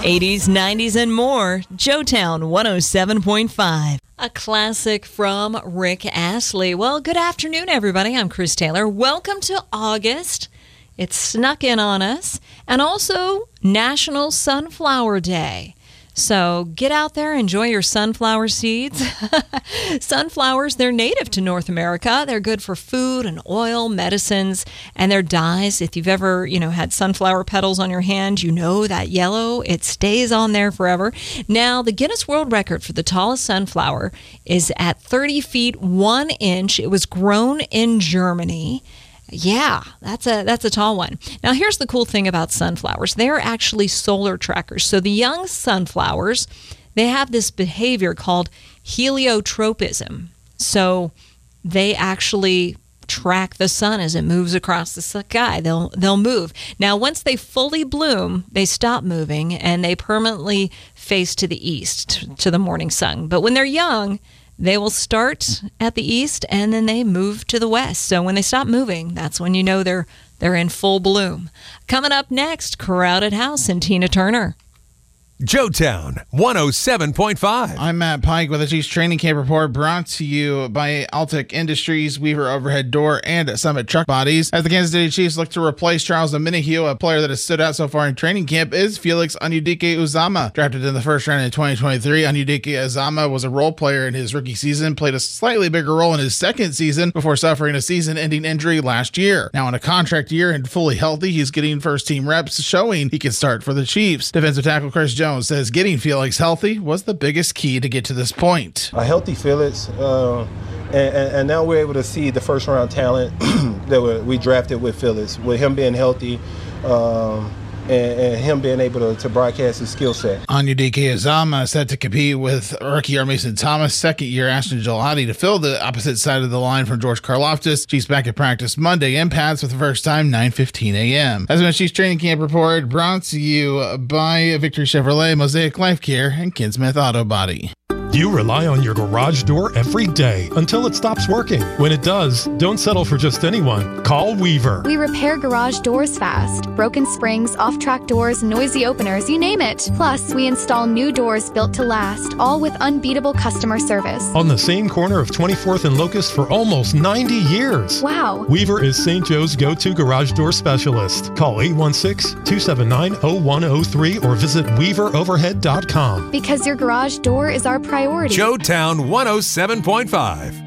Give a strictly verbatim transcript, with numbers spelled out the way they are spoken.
eighties, nineties, and more. Joetown one oh seven point five. A classic from Rick Astley. Well, good afternoon, everybody. I'm Chris Taylor. Welcome to August. It's snuck in on us. And also National Sunflower Day. So get out there, enjoy your sunflower seeds. Sunflowers, they're native to North America. They're good for food and oil, medicines, and their dyes. If you've ever, you know, had sunflower petals on your hand, you know that yellow, it stays on there forever. Now, the Guinness World Record for the tallest sunflower is at thirty feet, one inch. It was grown in Germany. Yeah, that's a that's a tall one. Now, here's the cool thing about sunflowers. They're actually solar trackers. So the young sunflowers, they have this behavior called heliotropism. So they actually track the sun as it moves across the sky. They'll they'll move. Now, once they fully bloom, they stop moving and they permanently face to the east, to the morning sun. But when they're young, they will start at the east and then they move to the west. So when they stop moving, that's when you know they're they're in full bloom. Coming up next, Crowded House and Tina Turner. Joetown one oh seven point five. I'm Matt Pike with the Chiefs Training Camp Report, brought to you by Altec Industries, Weaver Overhead Door, and Summit Truck Bodies. As the Kansas City Chiefs look to replace Charles Omenihu, a player that has stood out so far in training camp is Felix Onyeudike-Uzomah. Drafted in the first round in twenty twenty-three, Onyeudike-Uzomah was a role player in his rookie season, played a slightly bigger role in his second season before suffering a season-ending injury last year. Now in a contract year and fully healthy, he's getting first-team reps, showing he can start for the Chiefs. Defensive tackle Chris Jones says getting Felix healthy was the biggest key to get to this point. A healthy Felix, uh, and, and, and now we're able to see the first round talent that we drafted with Felix, with him being healthy, um, and, and him being able to, to broadcast his skill set. Onyeudike-Uzomah set to compete with rookie Mason Thomas, second year Ashton Gelati, to fill the opposite side of the line from George Karlaftis. Chiefs back at practice Monday in pads for the first time, nine fifteen a.m. As my Chiefs Training Camp Report, brought to you by Victory Chevrolet, Mosaic Life Care, and Kinsmith Auto Body. You rely on your garage door every day until it stops working. When it does, don't settle for just anyone. Call Weaver. We repair garage doors fast. Broken springs, off-track doors, noisy openers, you name it. Plus, we install new doors built to last, all with unbeatable customer service. On the same corner of twenty-fourth and Locust for almost ninety years. Wow. Weaver is Saint Joe's go-to garage door specialist. Call eight one six, two seven nine, zero one zero three or visit weaver overhead dot com. Because your garage door is our priority. Joetown one oh seven point five.